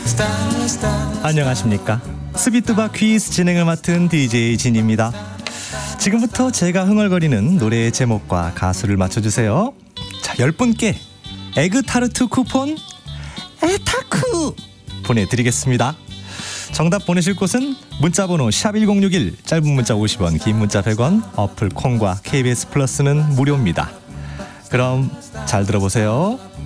안녕하십니까. 스비뚜바 퀴즈 진행을 맡은 DJ 진입니다. 지금부터 제가 흥얼거리는 노래의 제목과 가수를 맞춰주세요. 자, 10분께 에그타르트 쿠폰 에타쿠 보내드리겠습니다. 정답 보내실 곳은 문자번호 샵1061, 짧은 문자 50원, 긴 문자 100원, 어플 콩과 KBS 플러스는 무료입니다. 그럼 잘 들어보세요.